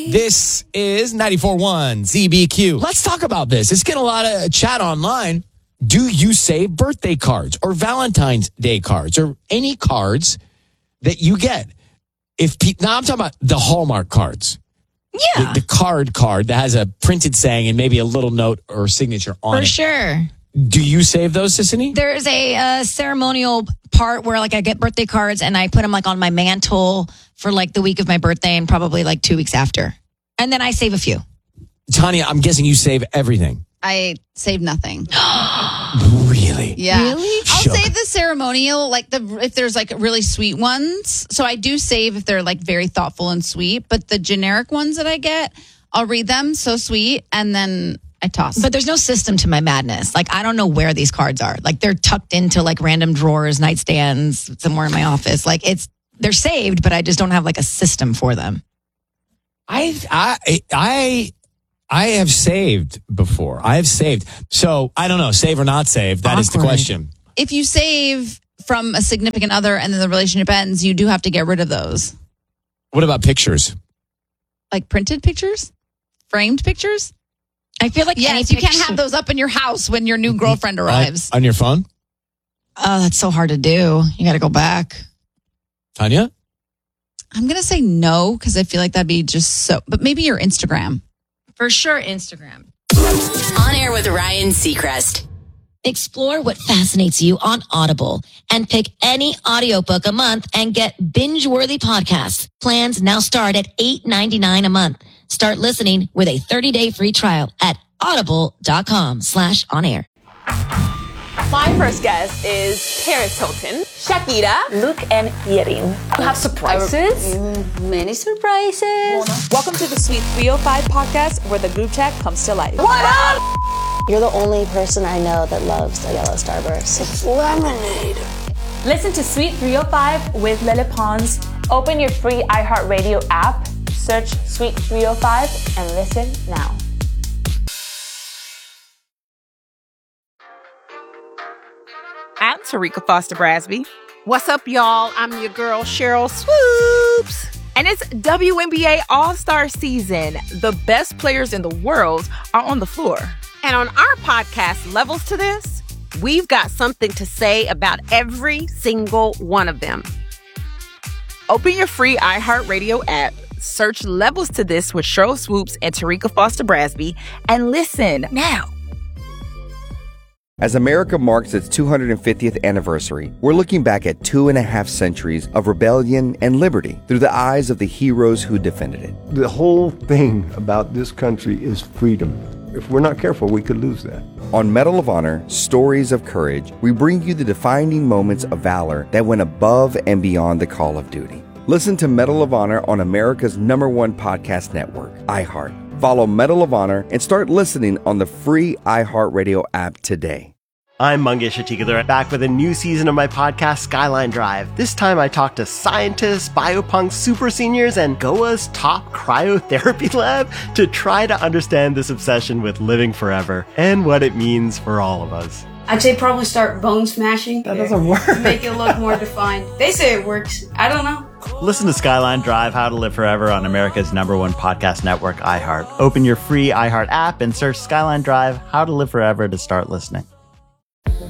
This is 94.1 ZBQ. Let's talk about this. It's getting a lot of chat online. Do you save birthday cards or Valentine's Day cards or any cards that you get? Now I'm talking about the Hallmark cards. Yeah. The card that has a printed saying and maybe a little note or signature on it. For sure. Do you save those, Sissany? There's a ceremonial part where like I get birthday cards and I put them like on my mantle for like the week of my birthday and probably like 2 weeks after. And then I save a few. Tanya, I'm guessing you save everything. I save nothing. Really? Yeah. Really? I'll Shook. save the ceremonial, like if there's like really sweet ones. So I do save if they're like very thoughtful and sweet. But the generic ones that I get, I'll read them, so sweet, and then I toss. But there's no system to my madness. Like, I don't know where these cards are. Like, they're tucked into like random drawers, nightstands, somewhere in my office. Like, they're saved, but I just don't have like a system for them. I have saved before. I have saved. So I don't know, save or not save. That is the question. If you save from a significant other and then the relationship ends, you do have to get rid of those. What about pictures? Like printed pictures? Framed pictures? I feel like Yes, you can't have those up in your house when your new girlfriend arrives. On your phone? Oh, that's so hard to do. You got to go back. Tanya? I'm going to say no because I feel like that'd be just so, but maybe your Instagram. For sure, Instagram. On Air with Ryan Seacrest. Explore what fascinates you on Audible and pick any audiobook a month and get binge-worthy podcasts. Plans now start at $8.99 a month. Start listening with a 30-day free trial at audible.com/onair. My first guest is Paris Hilton, Shakira, Luke, and Yerin. You have surprises? Many surprises. Welcome to the Sweet 305 podcast where the group chat comes to life. What up? You're the only person I know that loves a yellow starburst. It's lemonade. Listen to Sweet 305 with Lele Pons. Open your free iHeartRadio app, search Sweet 305, and listen now. I'm Tarika Foster Brasby. What's up, y'all? I'm your girl, Cheryl Swoops. And it's WNBA All-Star season. The best players in the world are on the floor. And on our podcast, Levels to This, we've got something to say about every single one of them. Open your free iHeartRadio app, search Levels to This with Cheryl Swoops and Tarika Foster Brasby, and listen now. As America marks its 250th anniversary, we're looking back at 2.5 centuries of rebellion and liberty through the eyes of the heroes who defended it. The whole thing about this country is freedom. If we're not careful, we could lose that. On Medal of Honor, Stories of Courage, we bring you the defining moments of valor that went above and beyond the call of duty. Listen to Medal of Honor on America's #1 podcast network, iHeart. Follow Medal of Honor and start listening on the free iHeartRadio app today. I'm Mangesh Hattikudur, back with a new season of my podcast, Skyline Drive. This time I talk to scientists, biopunks, super seniors, and Goa's top cryotherapy lab to try to understand this obsession with living forever and what it means for all of us. I'd say probably start bone smashing. That doesn't work. To make it look more defined. They say it works. I don't know. Listen to Skyline Drive, How to Live Forever on America's #1 podcast network, iHeart. Open your free iHeart app and search Skyline Drive, How to Live Forever to start listening.